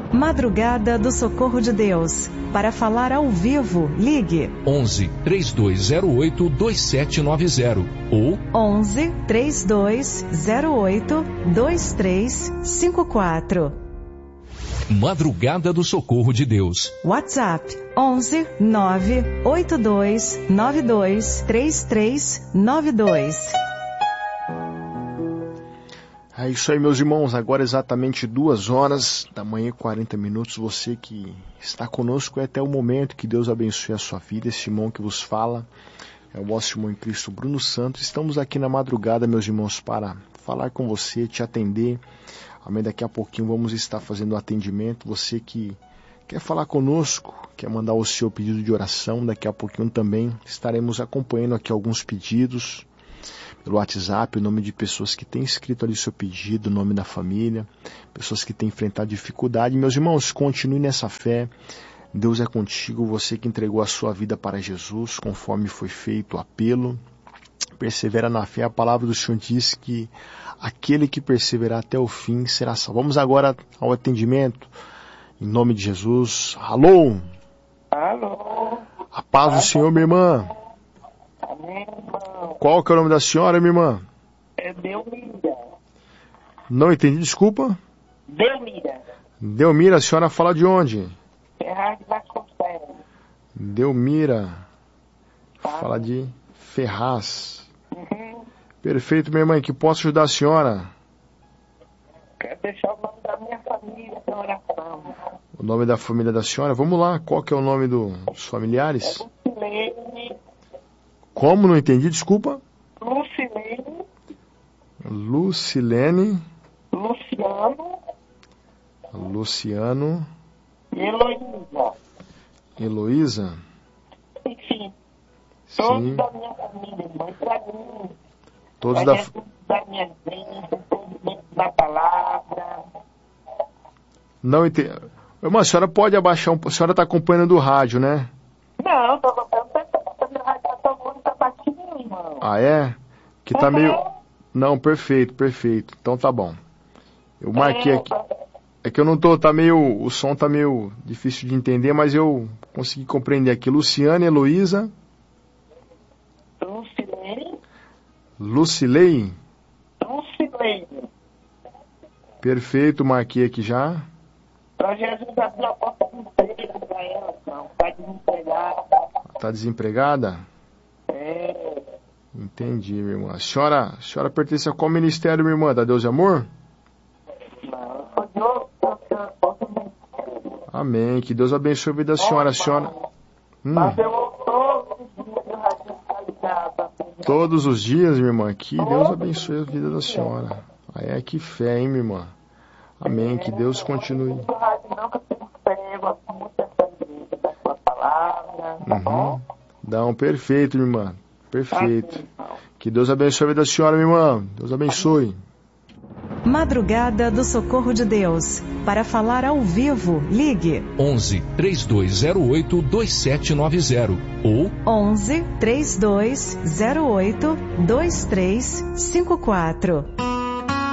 Madrugada do Socorro de Deus. Para falar ao vivo, ligue 11 3208 2790 ou 11 3208 2354. Madrugada do Socorro de Deus. WhatsApp 11 982 92 3392. É isso aí, meus irmãos, agora exatamente 2h da manhã, 40 minutos, você que está conosco até o momento, que Deus abençoe a sua vida. Esse irmão que vos fala é o vosso irmão em Cristo, Bruno Santos. Estamos aqui na madrugada, meus irmãos, para falar com você, te atender. Amém? Daqui a pouquinho vamos estar fazendo o atendimento. Você que quer falar conosco, quer mandar o seu pedido de oração, daqui a pouquinho também estaremos acompanhando aqui alguns pedidos pelo WhatsApp, o nome de pessoas que têm escrito ali seu pedido, o nome da família, pessoas que têm enfrentado dificuldade. Meus irmãos, continue nessa fé, Deus é contigo, você que entregou a sua vida para Jesus, conforme foi feito o apelo, persevera na fé. A palavra do Senhor diz que aquele que perseverar até o fim será salvo. Vamos agora ao atendimento, em nome de Jesus. Alô? Alô? A paz do Senhor, minha irmã. Amém, irmão. Qual que é o nome da senhora, minha irmã? É Delmira. Não entendi, desculpa. Delmira. Delmira, a senhora fala de onde? Ferraz de Vasconcelos. Delmira. Fala de Ferraz. Uhum. Perfeito, minha irmã. Que posso ajudar a senhora? Quero deixar o nome da minha família em oração. O nome da família da senhora? Vamos lá. Qual que é o nome dos familiares? Lucilene. Como? Não entendi, desculpa. Lucilene. Lucilene. Luciano. Luciano. E Heloísa. Heloísa. Enfim. Todos Sim. da minha família, irmão. Pra mim. Todos Pra da... Jesus da minha vida, todos dentro da palavra. Não entendi. Irmã, a senhora pode abaixar um... A senhora está acompanhando o rádio, né? Não, tô contando meu rádio, todo mundo tá baixinho, irmão. Ah, é? Que tá meio... Não, perfeito. Então tá bom. Eu marquei aqui. É que eu não tô... Tá meio... O som tá meio difícil de entender, mas eu consegui compreender aqui. Luciana, Heloísa... Lucilene. Lucilei. Perfeito, marquei aqui já. Pra Jesus abrir a porta de emprego pra ela, não. Tá desempregada. Tá desempregada? É. Entendi, minha irmã. A senhora pertence a qual ministério, minha irmã? Da Deus e Amor? Não, foi de outro ministério. Amém. Que Deus abençoe a vida da senhora. A senhora... Mas eu todos os dias eu radicalizada. Todos os dias, minha irmã. Que Deus abençoe a vida da senhora. Aí é que fé, hein, minha irmã? Amém. Que Deus continue. Não, que eu tenho pego muito essa igreja da sua palavra, tá bom? Não, perfeito, minha irmã. Perfeito. Que Deus abençoe a vida da senhora, minha irmã. Deus abençoe. Madrugada do Socorro de Deus. Para falar ao vivo, ligue 11 3208 2790 ou 11 3208 2354.